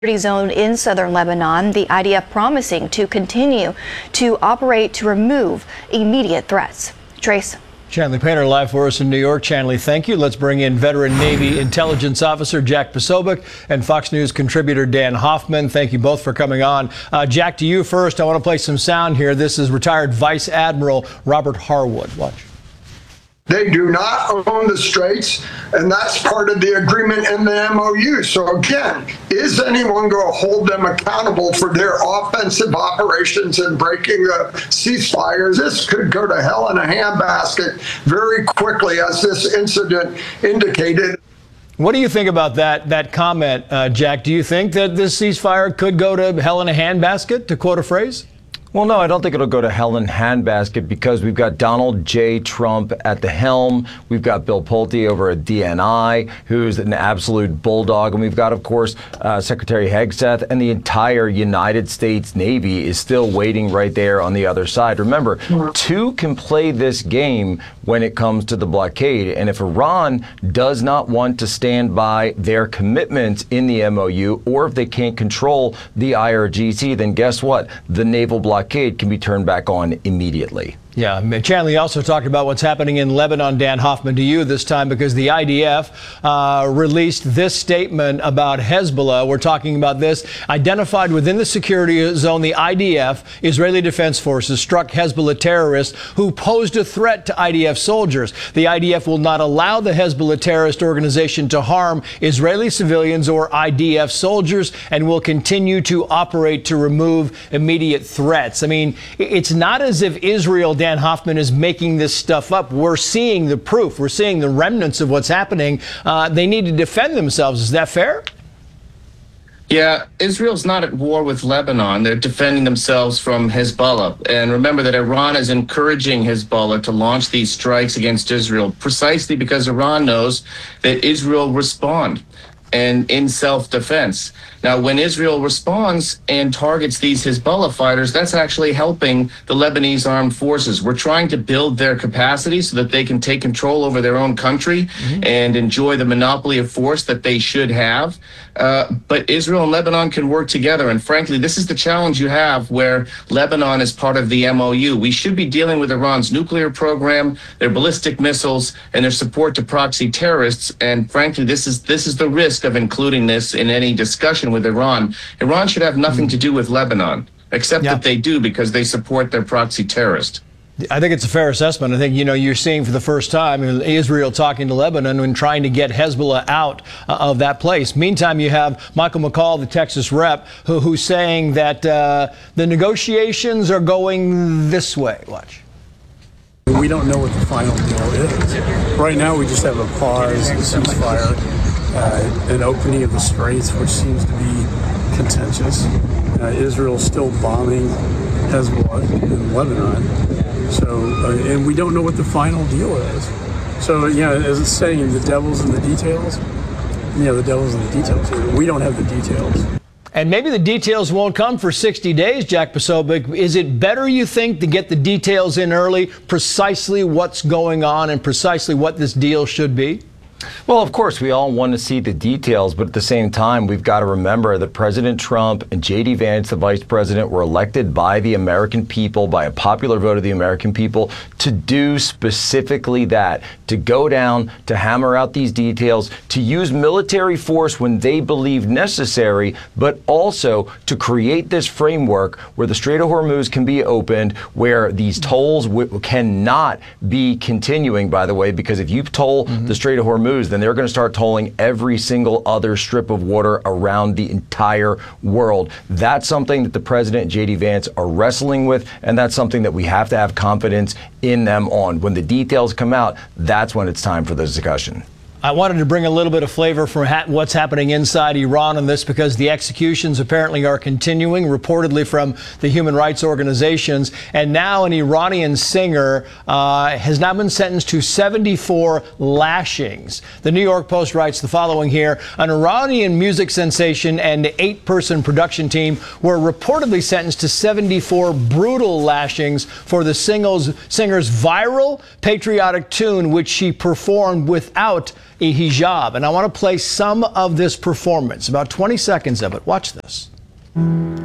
zone in southern Lebanon, the IDF promising to continue to operate to remove immediate threats. Trace. Chanley Painter live for us in New York. Chanley, thank you. Let's bring in veteran Navy intelligence officer Jack Posobiec and Fox News contributor Dan Hoffman. Thank you both for coming on. Jack, to you first. I want to play some sound here. This is retired Vice Admiral Robert Harwood. Watch. They do not own the straits, and that's part of the agreement in the MOU. So again, is anyone going to hold them accountable for their offensive operations and breaking the ceasefires? This could go to hell in a handbasket very quickly, as this incident indicated. What do you think about that comment, Jack? Do you think that this ceasefire could go to hell in a handbasket, to quote a phrase? Well, no, I don't think it'll go to hell in handbasket because we've got Donald J. Trump at the helm. We've got Bill Pulte over at DNI, who's an absolute bulldog. And we've got, of course, Secretary Hegseth, and the entire United States Navy is still waiting right there on the other side. Remember, two can play this game when it comes to the blockade. And if Iran does not want to stand by their commitments in the MOU, or if they can't control the IRGC, then guess what? The naval blockade can be turned back on immediately. Yeah, Chanley also talked about what's happening in Lebanon. Dan Hoffman, to you this time, because the IDF released this statement about Hezbollah. We're talking about this. Identified within the security zone, the IDF, Israeli Defense Forces, struck Hezbollah terrorists who posed a threat to IDF soldiers. The IDF will not allow the Hezbollah terrorist organization to harm Israeli civilians or IDF soldiers, and will continue to operate to remove immediate threats. I mean, it's not as if Israel, Dan Hoffman, is making this stuff up. We're seeing the proof. We're seeing the remnants of what's happening. They need to defend themselves. Is that fair? Yeah, Israel's not at war with Lebanon. They're defending themselves from Hezbollah. And remember that Iran is encouraging Hezbollah to launch these strikes against Israel precisely because Iran knows that Israel will respond and in self-defense. Now, when Israel responds and targets these Hezbollah fighters, that's actually helping the Lebanese armed forces. We're trying to build their capacity so that they can take control over their own country and enjoy the monopoly of force that they should have. But Israel and Lebanon can work together. And frankly, this is the challenge you have where Lebanon is part of the MOU. We should be dealing with Iran's nuclear program, their ballistic missiles, and their support to proxy terrorists. And frankly, this is the risk of including this in any discussion with Iran. Iran should have nothing to do with Lebanon, except that they do because they support their proxy terrorist. I think it's a fair assessment. I think, you're seeing for the first time Israel talking to Lebanon and trying to get Hezbollah out of that place. Meantime, you have Michael McCall, the Texas rep, who's saying that the negotiations are going this way. Watch. We don't know what the final deal is. Right now, we just have a pause, a ceasefire, an opening of the straits, which seems to be contentious. Israel's still bombing Hezbollah in Lebanon. So, and we don't know what the final deal is. So, as it's saying, the devil's in the details. The devil's in the details. We don't have the details. And maybe the details won't come for 60 days, Jack Posobiec. Is it better, you think, to get the details in early, precisely what's going on and precisely what this deal should be? Well, of course, we all want to see the details, but at the same time, we've got to remember that President Trump and J.D. Vance, the vice president, were elected by the American people, by a popular vote of the American people, to do specifically that, to go down, to hammer out these details, to use military force when they believe necessary, but also to create this framework where the Strait of Hormuz can be opened, where these tolls cannot be continuing, by the way, because if you toll the Strait of Hormuz, then they're going to start tolling every single other strip of water around the entire world. That's something that the president and J.D. Vance are wrestling with, and that's something that we have to have confidence in them on. When the details come out, that's when it's time for the discussion. I wanted to bring a little bit of flavor from what's happening inside Iran on this, because the executions apparently are continuing, reportedly from the human rights organizations. And now an Iranian singer has now been sentenced to 74 lashings. The New York Post writes the following here. An Iranian music sensation and 8-person production team were reportedly sentenced to 74 brutal lashings for the singer's viral patriotic tune, which she performed without a hijab. And I want to play some of this performance, about 20 seconds of it. Watch this.